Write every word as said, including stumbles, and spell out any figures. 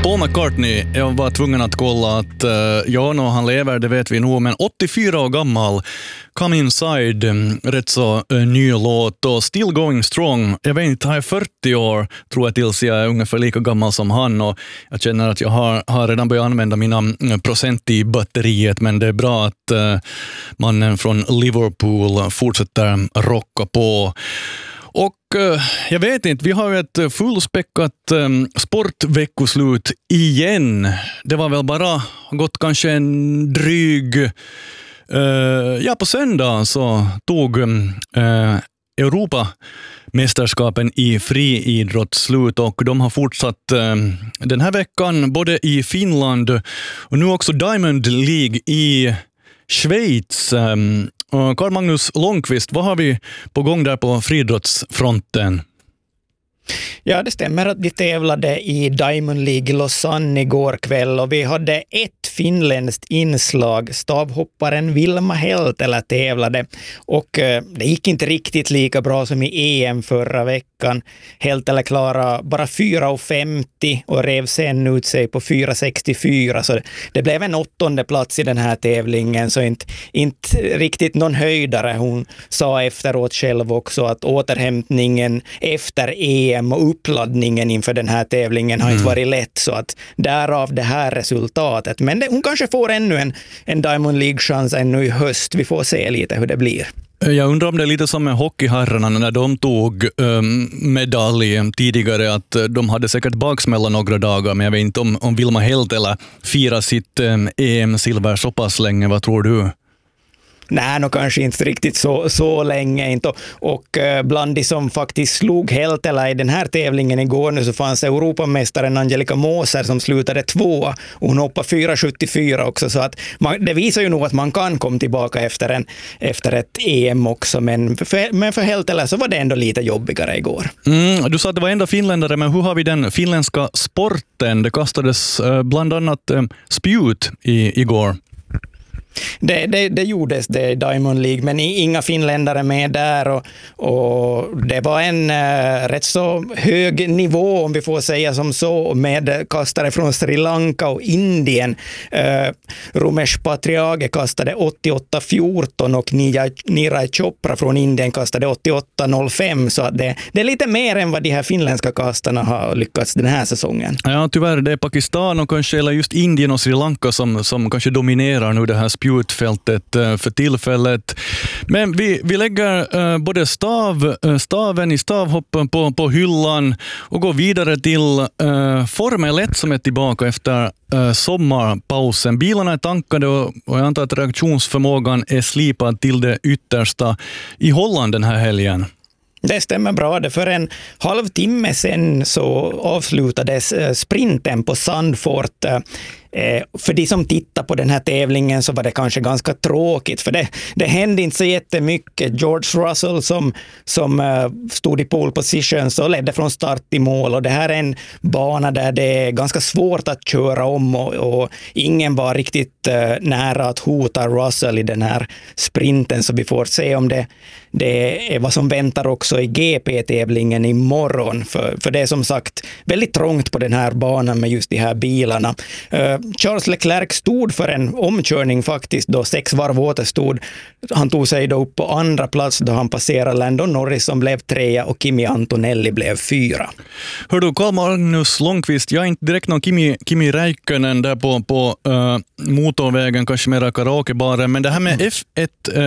Paul McCartney, jag var tvungen att kolla att uh, ja, no, han lever, det vet vi nog, men åttiofyra år gammal, Come Inside, um, rätt så uh, ny låt och Still Going Strong. Jag vet inte, jag är fyrtio år, tror jag, tills jag är ungefär lika gammal som han, och jag känner att jag har, har redan börjat använda mina uh, procent i batteriet, men det är bra att uh, mannen från Liverpool fortsätter rocka på. Och uh, jag vet inte, vi har ju ett fullspäckat um, sportveckoslut igen. Det var väl bara gått kanske en dryg... Uh, ja, på söndag så tog uh, Europamästerskapen i friidrott slut, och de har fortsatt uh, den här veckan både i Finland och nu också Diamond League i Schweiz. Um, Carl Magnus Långqvist, vad har vi på gång där på friidrottsfronten? Ja, det stämmer att vi tävlade i Diamond League Lausanne igår kväll, och vi hade ett finländskt inslag. Stavhopparen Vilma Heltelä tävlade, och eh, det gick inte riktigt lika bra som i E M förra veckan. Heltelä klarade bara fyra femtio och rev sen ut sig på fyra sextiofyra, så det blev en åttonde plats i den här tävlingen, så inte, inte riktigt någon höjdare. Hon sa efteråt själv också att återhämtningen efter E M och uppladdningen inför den här tävlingen har mm. inte varit lätt, så att därav det här resultatet. Men det, hon kanske får ännu en, en Diamond League-chans ännu i höst. Vi får se lite hur det blir. Jag undrar om det är lite som med hockeyherrarna när de tog um, medalj tidigare, att de hade säkert baksmälla några dagar, men jag vet inte om, om Vilma Heltelä firar sitt um, E M-silver så pass länge. Vad tror du? Nej, nog kanske inte riktigt så, så länge inte. Och, och bland de som faktiskt slog Heltelä i den här tävlingen igår nu så fanns Europamästaren Angelica Moser som slutade två, och hon hoppade fyra sjuttiofyra också, så att man, det visar ju nog att man kan komma tillbaka efter, en, efter ett E M också, men för, men för Heltelä så var det ändå lite jobbigare igår. Mm, du sa att det var enda finländare, men hur har vi den finländska sporten? Det kastades eh, bland annat eh, spjut i, igår. Det, det, det gjordes det i Diamond League, men inga finländare med där, och, och det var en äh, rätt så hög nivå, om vi får säga som så, med kastare från Sri Lanka och Indien. Äh, Rumesh Patriage kastade åttioåtta fjorton och Niraj Chopra från Indien kastade åttioåtta noll fem, så det, det är lite mer än vad de här finländska kastarna har lyckats den här säsongen. Ja, tyvärr, det är Pakistan och kanske, eller just Indien och Sri Lanka som, som kanske dominerar nu det här spjutfältet för tillfället. Men vi, vi lägger uh, både stav, uh, staven i stavhoppen på, på hyllan och går vidare till uh, Formel ett som är tillbaka efter uh, sommarpausen. Bilarna är tankade och, och jag antar att reaktionsförmågan är slipad till det yttersta i Holland den här helgen. Det stämmer bra. Det för en halvtimme sedan så avslutades sprinten på Zandvoort. För de som tittar på den här tävlingen så var det kanske ganska tråkigt, för det, det hände inte så jättemycket. George Russell som, som stod i pole position så ledde från start till mål, och det här är en bana där det är ganska svårt att köra om, och, och ingen var riktigt nära att hota Russell i den här sprinten, så vi får se om det, det är vad som väntar också i G P-tävlingen imorgon, för, för det är som sagt väldigt trångt på den här banan med just de här bilarna. Charles Leclerc stod för en omkörning faktiskt då sex varv återstod. Han tog sig då upp på andra plats då han passerade Lando Norris som blev trea, och Kimi Antonelli blev fyra. Hör du, Carl Magnus Långqvist, jag är inte direkt någon Kimi, Kimi Räikkönen där på, på uh, motorvägen, kanske mera karaokebaren, men det här med F ett